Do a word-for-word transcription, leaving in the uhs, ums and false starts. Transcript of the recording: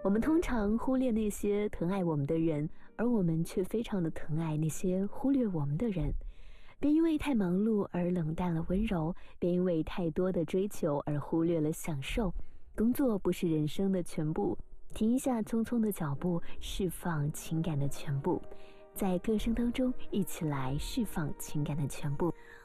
我们通常忽略那些疼爱我们的人，而我们却非常的疼爱那些忽略我们的人。别因为太忙碌而冷淡了温柔，别因为太多的追求而忽略了享受。工作不是人生的全部，停一下匆匆的脚步，释放情感的全部。在歌声当中一起来释放情感的全部。